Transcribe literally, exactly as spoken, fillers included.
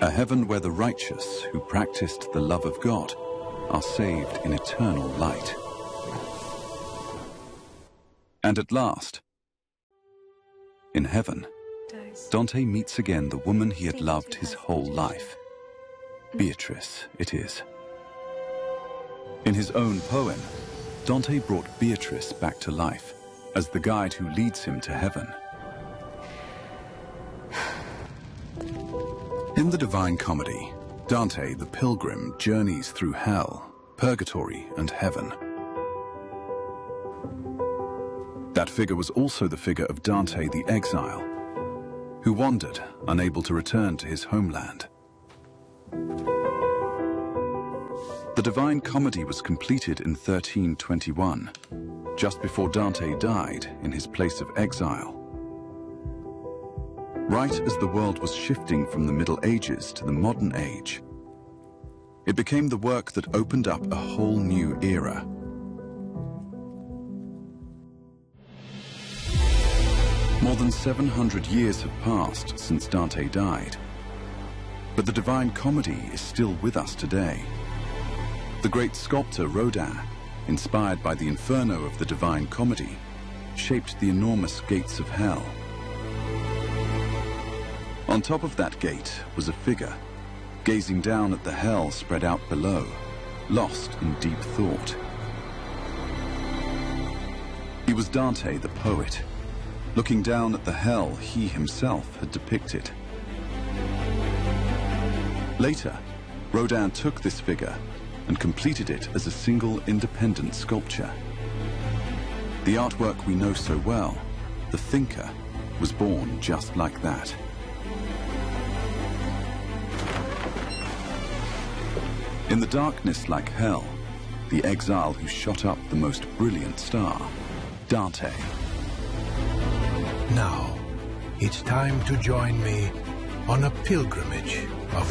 A heaven where the righteous who practiced the love of God are saved in eternal light. And at last, in heaven, Dante meets again the woman he had loved his whole life. Beatrice, it is. In his own poem, Dante brought Beatrice back to life as the guide who leads him to heaven. In the Divine Comedy, Dante the pilgrim journeys through hell, purgatory, and heaven. That figure was also the figure of Dante the exile, who wandered, unable to return to his homeland. The Divine Comedy was completed in thirteen twenty-one, just before Dante died in his place of exile. Right as the world was shifting from the Middle Ages to the modern age, it became the work that opened up a whole new era. More than seven hundred years have passed since Dante died, but the Divine Comedy is still with us today. The great sculptor Rodin, inspired by the Inferno of the Divine Comedy, shaped the enormous gates of hell. On top of that gate was a figure, gazing down at the hell spread out below, lost in deep thought. He was Dante the poet, looking down at the hell he himself had depicted. Later, Rodin took this figure and completed it as a single independent sculpture. The artwork we know so well, The Thinker, was born just like that. In the darkness like hell, the exile who shot up the most brilliant star, Dante. Now, it's time to join me on a pilgrimage of